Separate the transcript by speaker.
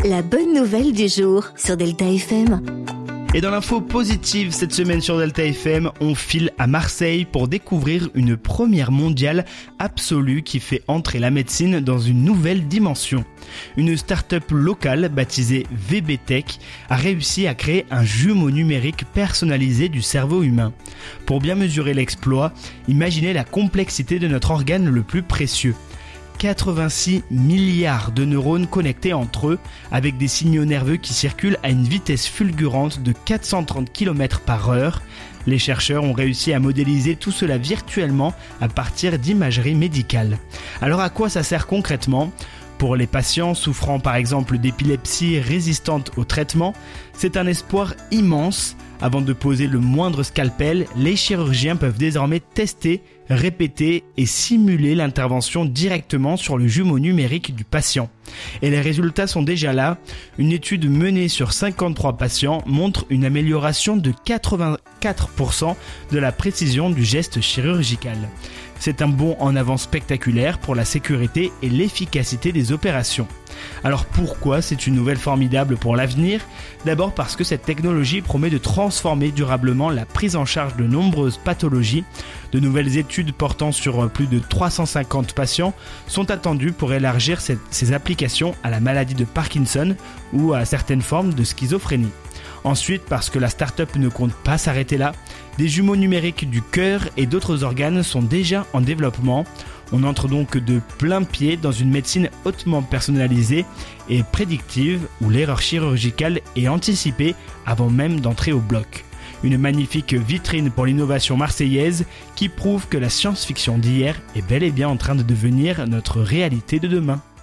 Speaker 1: La bonne nouvelle du jour sur Delta FM.
Speaker 2: Et dans l'info positive cette semaine sur Delta FM, on file à Marseille pour découvrir une première mondiale absolue qui fait entrer la médecine dans une nouvelle dimension. Une start-up locale baptisée VBTech a réussi à créer un jumeau numérique personnalisé du cerveau humain. Pour bien mesurer l'exploit, imaginez la complexité de notre organe le plus précieux. 86 milliards de neurones connectés entre eux avec des signaux nerveux qui circulent à une vitesse fulgurante de 430 km/h. Les chercheurs ont réussi à modéliser tout cela virtuellement à partir d'imagerie médicale. Alors à quoi ça sert concrètement ? Pour les patients souffrant par exemple d'épilepsie résistante au traitement, c'est un espoir immense. Avant de poser le moindre scalpel, les chirurgiens peuvent désormais tester, répéter et simuler l'intervention directement sur le jumeau numérique du patient. Et les résultats sont déjà là. Une étude menée sur 53 patients montre une amélioration de 84% de la précision du geste chirurgical. C'est un bond en avant spectaculaire pour la sécurité et l'efficacité des opérations. Alors pourquoi c'est une nouvelle formidable pour l'avenir ? D'abord parce que cette technologie promet de transformer durablement la prise en charge de nombreuses pathologies. De nouvelles études portant sur plus de 350 patients sont attendues pour élargir ces applications à la maladie de Parkinson ou à certaines formes de schizophrénie. Ensuite, parce que la start-up ne compte pas s'arrêter là, des jumeaux numériques du cœur et d'autres organes sont déjà en développement. On entre donc de plein pied dans une médecine hautement personnalisée et prédictive où l'erreur chirurgicale est anticipée avant même d'entrer au bloc. Une magnifique vitrine pour l'innovation marseillaise qui prouve que la science-fiction d'hier est bel et bien en train de devenir notre réalité de demain.